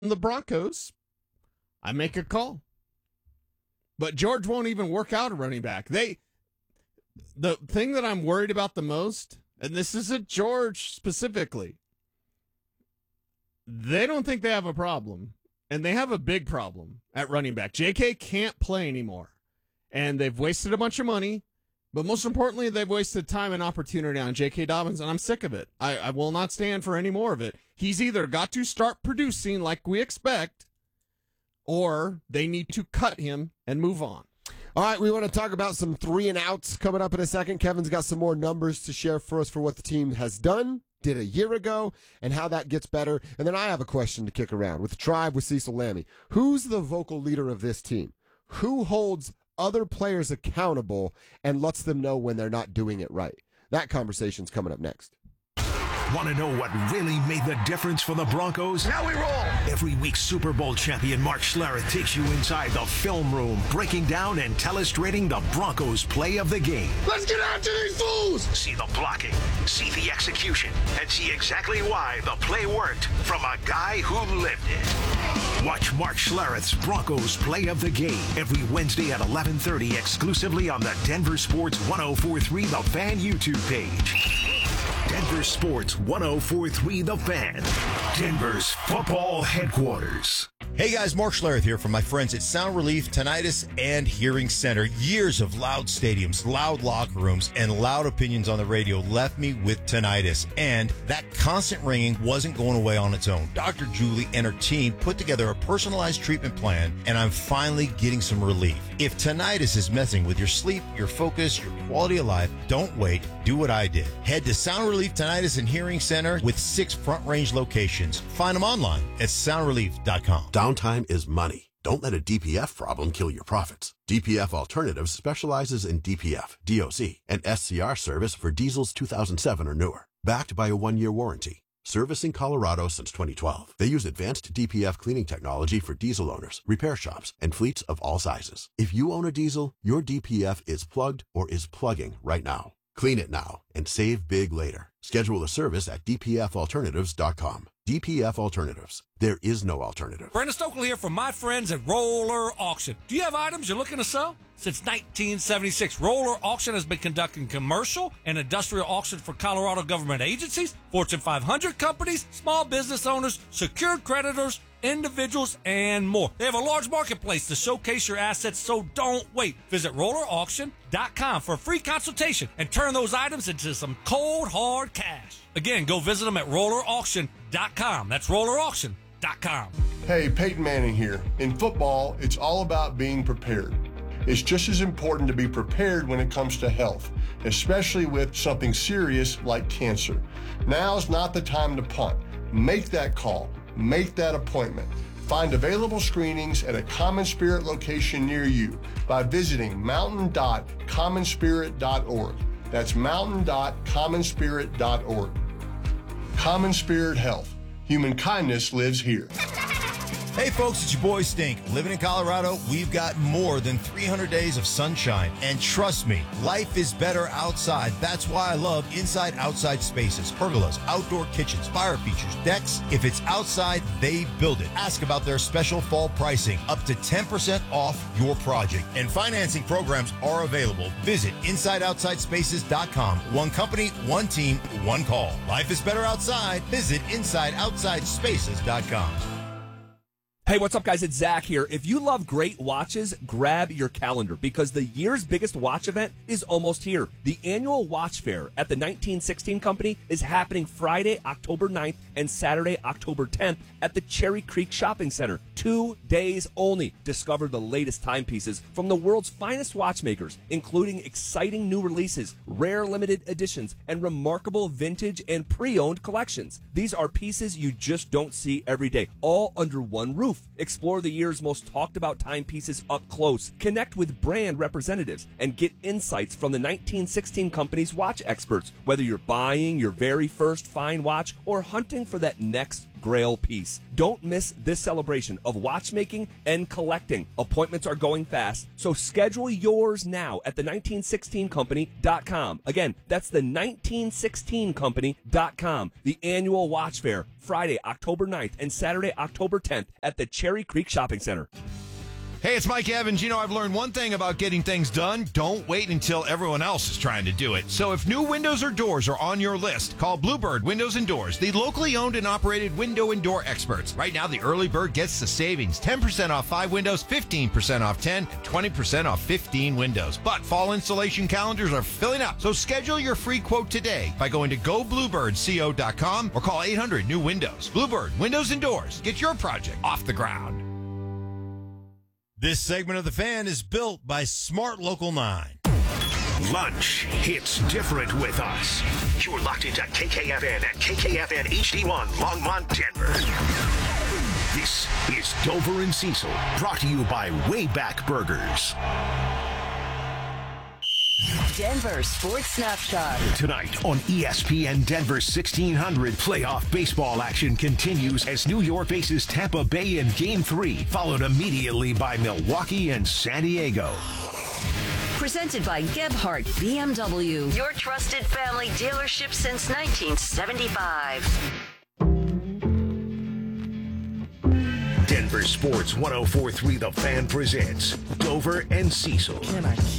the Broncos, I make a call. But George won't even work out a running back. The thing that I'm worried about the most, and this isn't George specifically, they don't think they have a problem, and they have a big problem at running back. J.K. can't play anymore, and they've wasted a bunch of money, but most importantly, they've wasted time and opportunity on J.K. Dobbins, and I'm sick of it. I will not stand for any more of it. He's either got to start producing like we expect, or they need to cut him and move on. All right, we want to talk about some 3 and outs coming up in a second. Kevin's got some more numbers to share for us for what the team has did a year ago, and how that gets better. And then I have a question to kick around with the Tribe with Cecil Lammey. Who's the vocal leader of this team? Who holds other players accountable and lets them know when they're not doing it right? That conversation's coming up next. Want to know what really made the difference for the Broncos? Now we roll! Every week, Super Bowl champion Mark Schlereth takes you inside the film room, breaking down and telestrating the Broncos' play of the game. Let's get after these fools! See the blocking, see the execution, and see exactly why the play worked from a guy who lived it. Watch Mark Schlereth's Broncos play of the game every Wednesday at 11:30 exclusively on the Denver Sports 104.3 The Fan YouTube page. Denver Sports 104.3 The Fan, Denver's football headquarters. Hey guys, Mark Schlereth here from my friends at Sound Relief, Tinnitus, and Hearing Center. Years of loud stadiums, loud locker rooms, and loud opinions on the radio left me with tinnitus. And that constant ringing wasn't going away on its own. Dr. Julie and her team put together a personalized treatment plan, and I'm finally getting some relief. If tinnitus is messing with your sleep, your focus, your quality of life, don't wait. Do what I did. Head to Sound Relief Tinnitus and Hearing Center with 6 Front Range locations. Find them online at soundrelief.com. Downtime is money. Don't let a DPF problem kill your profits. DPF Alternatives specializes in DPF, DOC, and SCR service for diesels 2007 or newer. Backed by a 1-year warranty. Servicing Colorado since 2012. They use advanced DPF cleaning technology for diesel owners, repair shops, and fleets of all sizes. If you own a diesel, your DPF is plugged or is plugging right now. Clean it now and save big later. Schedule a service at dpfalternatives.com. DPF Alternatives. There is no alternative. Brandon Stokely here from my friends at Roller Auction. Do you have items you're looking to sell? Since 1976, Roller Auction has been conducting commercial and industrial auctions for Colorado government agencies, Fortune 500 companies, small business owners, secured creditors, individuals, and more. They have a large marketplace to showcase your assets, so don't wait. Visit rollerauction.com for a free consultation and turn those items into some cold, hard cash. Again, go visit them at rollerauction.com. That's rollerauction.com. Hey, Peyton Manning here. In football, it's all about being prepared. It's just as important to be prepared when it comes to health, especially with something serious like cancer. Now's not the time to punt. Make that call. Make that appointment. Find available screenings at a Common Spirit location near you by visiting mountain.commonspirit.org. That's mountain.commonspirit.org. Common Spirit Health. Human kindness lives here. Hey folks, it's your boy Stink. Living in Colorado, we've got more than 300 days of sunshine. And trust me, life is better outside. That's why I love Inside Outside Spaces, pergolas, outdoor kitchens, fire features, decks. If it's outside, they build it. Ask about their special fall pricing, up to 10% off your project. And financing programs are available. Visit InsideOutsideSpaces.com. One company, one team, one call. Life is better outside. Visit InsideOutsideSpaces.com. Hey, what's up, guys? It's Zach here. If you love great watches, grab your calendar because the year's biggest watch event is almost here. The annual watch fair at the 1916 Company is happening Friday, October 9th and Saturday, October 10th at the Cherry Creek Shopping Center. 2 days only. Discover the latest timepieces from the world's finest watchmakers, including exciting new releases, rare limited editions, and remarkable vintage and pre-owned collections. These are pieces you just don't see every day, all under one roof. Explore the year's most talked about timepieces up close. Connect with brand representatives and get insights from the 1916 Company's watch experts. Whether you're buying your very first fine watch or hunting for that next Grail piece. Don't miss this celebration of watchmaking and collecting. Appointments are going fast, so schedule yours now at the1916company.com. Again, that's the 1916company.com. The annual watch fair, Friday, October 9th and Saturday, October 10th at the Cherry Creek Shopping Center. Hey, it's Mike Evans. You know, I've learned one thing about getting things done. Don't wait until everyone else is trying to do it. So if new windows or doors are on your list, call Bluebird Windows and Doors, the locally owned and operated window and door experts. Right now, the early bird gets the savings. 10% off 5 windows, 15% off 10, and 20% off 15 windows. But fall installation calendars are filling up. So schedule your free quote today by going to gobluebirdco.com or call 800-NEW-WINDOWS. Bluebird Windows and Doors. Get your project off the ground. This segment of The Fan is built by Smart Local 9. Lunch hits different with us. You're locked into KKFN at KKFN HD1 Longmont, Denver. This is Dover and Cecil, brought to you by Wayback Burgers. Denver Sports Snapshot. Tonight on ESPN Denver 1600, playoff baseball action continues as New York faces Tampa Bay in Game 3, followed immediately by Milwaukee and San Diego. Presented by Gebhardt BMW, your trusted family dealership since 1975. Denver Sports 104.3 The Fan presents Dover and Cecil. Can I